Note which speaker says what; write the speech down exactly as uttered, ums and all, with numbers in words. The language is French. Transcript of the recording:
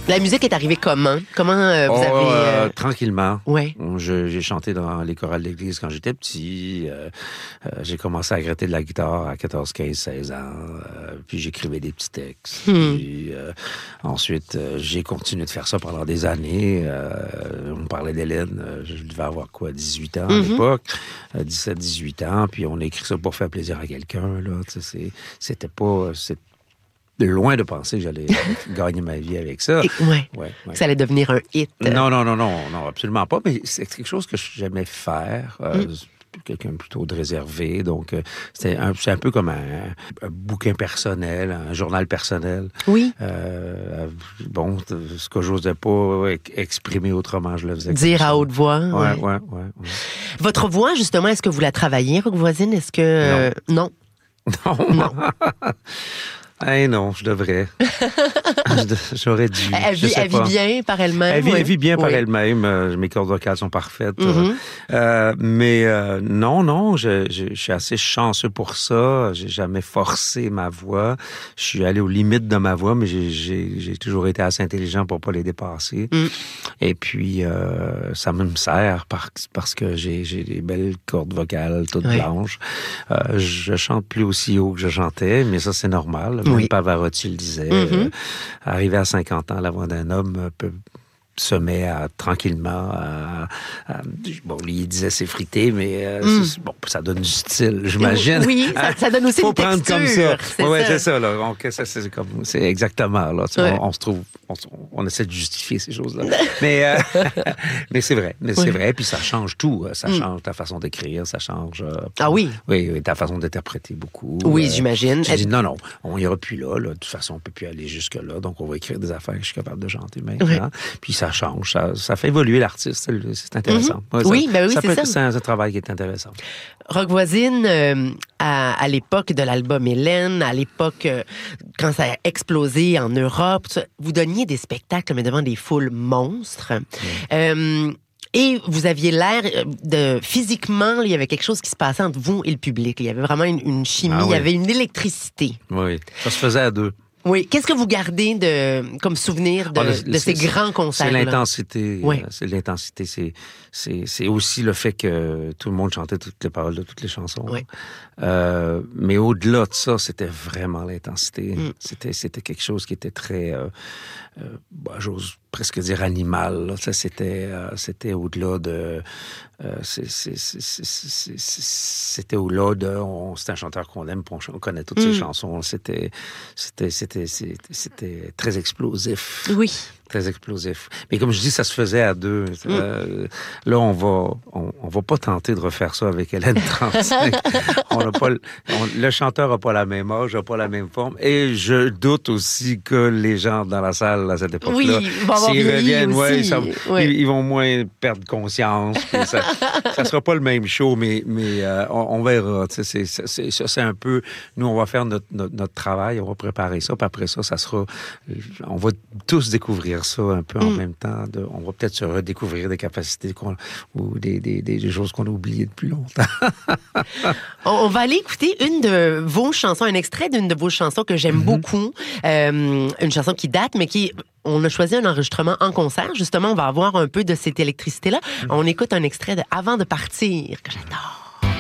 Speaker 1: La musique est arrivée comment? Comment euh, vous
Speaker 2: oh,
Speaker 1: avez...
Speaker 2: Euh,
Speaker 1: euh...
Speaker 2: tranquillement.
Speaker 1: Ouais.
Speaker 2: Je, j'ai chanté dans les chorales de l'église quand j'étais petit. Euh, euh, j'ai commencé à gratter de la guitare à quatorze, quinze, seize ans. Euh, puis j'écrivais des petits textes.
Speaker 1: Hmm.
Speaker 2: Puis, euh, ensuite, euh, j'ai continué de faire ça pendant des années. Euh, on me parlait d'Hélène. Euh, je devais avoir quoi, dix-huit ans à
Speaker 1: Mm-hmm.
Speaker 2: l'époque. Euh, dix-sept, dix-huit ans. Puis on a écrit ça pour faire plaisir à quelqu'un. Là. C'est, c'était pas... C'est, de loin de penser que j'allais gagner ma vie avec ça.
Speaker 1: Et, ouais.
Speaker 2: Ouais, ouais.
Speaker 1: Que ça allait devenir un hit.
Speaker 2: Non, non, non, non, non, absolument pas. Mais c'est quelque chose que j'aimais faire. Euh, mm. Quelqu'un plutôt de réservé. Donc, euh, c'était un, c'est un peu comme un, un bouquin personnel, un journal personnel.
Speaker 1: Oui.
Speaker 2: Euh, bon, ce que j'osais pas exprimer autrement, je le faisais.
Speaker 1: Dire à haute voix.
Speaker 2: Ouais,
Speaker 1: ouais.
Speaker 2: ouais, ouais, ouais.
Speaker 1: Votre voix, justement, est-ce que vous la travaillez, Rock Voisine? Est-ce que... Euh, non.
Speaker 2: Non.
Speaker 1: Non.
Speaker 2: Eh non, je devrais. J'aurais dû.
Speaker 1: Elle vit, elle vit bien par elle-même.
Speaker 2: Elle vit,
Speaker 1: oui.
Speaker 2: elle vit bien par
Speaker 1: oui.
Speaker 2: elle-même. Euh, mes cordes vocales sont parfaites.
Speaker 1: Mm-hmm.
Speaker 2: Euh, mais euh, non, non, je, je, je suis assez chanceux pour ça. J'ai jamais forcé ma voix. Je suis allé aux limites de ma voix, mais j'ai, j'ai, j'ai toujours été assez intelligent pour pas les dépasser.
Speaker 1: Mm.
Speaker 2: Et puis, euh, ça me sert par, parce que j'ai, j'ai des belles cordes vocales toutes
Speaker 1: oui.
Speaker 2: blanches. Euh, je chante plus aussi haut que je chantais, mais ça, c'est normal. Même
Speaker 1: oui.
Speaker 2: Pavarotti le disait.
Speaker 1: Mm-hmm.
Speaker 2: Euh, arrivé à cinquante ans, la voix d'un homme peut se met à, tranquillement à, à, bon, lui, il disait s'effriter, mais euh,
Speaker 1: mm.
Speaker 2: c'est, bon, ça donne du style, j'imagine.
Speaker 1: Oui, ça, ça donne aussi
Speaker 2: Faut
Speaker 1: une
Speaker 2: prendre
Speaker 1: texture.
Speaker 2: comme ça.
Speaker 1: C'est
Speaker 2: ouais,
Speaker 1: ça.
Speaker 2: c'est ça, là. Donc, ça, c'est comme, c'est exactement, là. Tu
Speaker 1: ouais.
Speaker 2: vois, on, on se trouve, on, on essaie de justifier ces choses-là. mais, euh, mais c'est vrai, mais
Speaker 1: oui.
Speaker 2: c'est vrai, puis ça change tout. Ça
Speaker 1: mm.
Speaker 2: change ta façon d'écrire, ça change. Euh,
Speaker 1: ah oui?
Speaker 2: Oui, oui, ta façon d'interpréter beaucoup.
Speaker 1: Oui,
Speaker 2: euh,
Speaker 1: j'imagine.
Speaker 2: Je dis, non, non, on ira plus là, là. De toute façon, on peut plus aller jusque-là. Donc, on va écrire des affaires que je suis capable de chanter maintenant.
Speaker 1: Oui.
Speaker 2: Puis ça change, ça, ça fait évoluer l'artiste. C'est intéressant.
Speaker 1: Mm-hmm.
Speaker 2: Ouais, ça,
Speaker 1: oui, ben oui,
Speaker 2: ça
Speaker 1: c'est
Speaker 2: peut
Speaker 1: ça.
Speaker 2: être, c'est un, un travail qui est intéressant.
Speaker 1: Rock Voisine, euh, à, à l'époque de l'album Hélène, à l'époque euh, quand ça a explosé en Europe, vous donniez des spectacles mais devant des foules monstres. Mm. Euh, Et vous aviez l'air de... Physiquement, il y avait quelque chose qui se passait entre vous et le public. Il y avait vraiment une, une chimie, ah oui. il y avait une électricité.
Speaker 2: Oui, ça se faisait à deux.
Speaker 1: Oui. Qu'est-ce que vous gardez de, comme souvenir de, ah, le, de ces grands concerts?
Speaker 2: C'est l'intensité.
Speaker 1: Oui.
Speaker 2: C'est l'intensité. C'est, c'est, c'est aussi le fait que tout le monde chantait toutes les paroles de toutes les chansons.
Speaker 1: Oui.
Speaker 2: Euh, mais au-delà de ça, c'était vraiment l'intensité.
Speaker 1: Mm.
Speaker 2: C'était, c'était quelque chose qui était très... Euh, euh, bah, j'ose presque dire animal. Là. Ça, c'était, euh, c'était au-delà de... Euh, c'est, c'est, c'est, c'est, c'est, c'était au-delà de... On, c'est un chanteur qu'on aime, on, on connaît toutes mm. ses chansons. C'était, c'était, c'était, c'était, c'était très explosif.
Speaker 1: Oui.
Speaker 2: Très explosif. Mais comme je dis, ça se faisait à deux. Mm. Euh, là, on va, on, on va pas tenter de refaire ça avec Hélène trente-cinq. on a pas, on, le chanteur a pas la même âge, a pas la même forme. Et je doute aussi que les gens dans la salle à cette époque-là,
Speaker 1: oui, s'ils
Speaker 2: reviennent, ouais, ça,
Speaker 1: oui.
Speaker 2: ils, ils vont moins perdre conscience. ça, ça sera pas le même show, mais, mais euh, on, on verra. C'est, c'est, c'est, ça, c'est un peu... Nous, on va faire notre, notre, notre travail, on va préparer ça, puis après ça, ça sera... On va tous découvrir ça un peu en mm. même temps. De, on va peut-être se redécouvrir des capacités qu'on, ou des, des, des choses qu'on a oubliées depuis longtemps.
Speaker 1: on, on va aller écouter une de vos chansons, un extrait d'une de vos chansons que j'aime mm-hmm. beaucoup. Euh, une chanson qui date, mais qui... On a choisi un enregistrement en concert. Justement, on va avoir un peu de cette électricité-là. Mm. On écoute un extrait de Avant de partir, que j'adore.